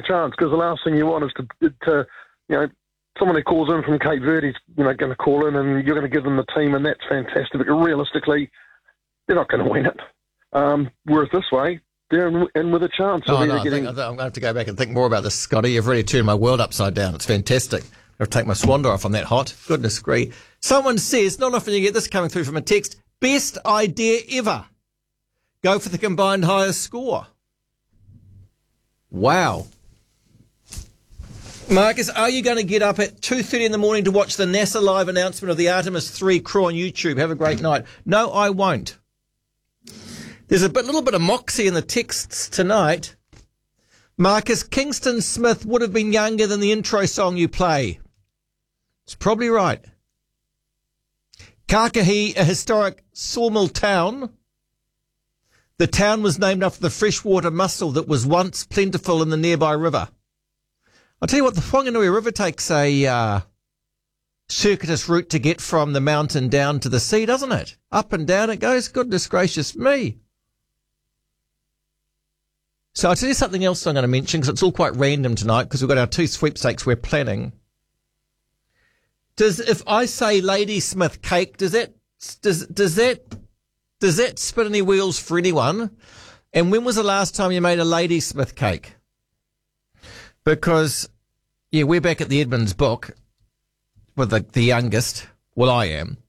chance, because the last thing you want is to someone who calls in from Cape Verde is, going to call in and you're going to give them the team, and that's fantastic. But realistically, they're not going to win it. Whereas this way, they're in with a chance. I'm going to have to go back and think more about this, Scotty. You've really turned my world upside down. It's fantastic. I'll take my swander off on that hot. Goodness grief. Someone says, not often you get this coming through from a text, best idea ever. Go for the combined highest score. Wow. Marcus, are you going to get up at 2:30 in the morning to watch the NASA live announcement of the Artemis 3 crew on YouTube? Have a great night. No, I won't. There's a little bit of moxie in the texts tonight. Marcus, Kingston Smith would have been younger than the intro song you play. It's probably right. Kākahi, a historic sawmill town. The town was named after the freshwater mussel that was once plentiful in the nearby river. I'll tell you what, the Whanganui River takes a circuitous route to get from the mountain down to the sea, doesn't it? Up and down it goes. Goodness gracious me. So I'll tell you something else I'm going to mention, because it's all quite random tonight, because we've got our 2 sweepstakes we're planning. If I say Ladysmith cake, does that spin any wheels for anyone? And when was the last time you made a Ladysmith cake? Because, we're back at the Edmonds book with the youngest. Well, I am.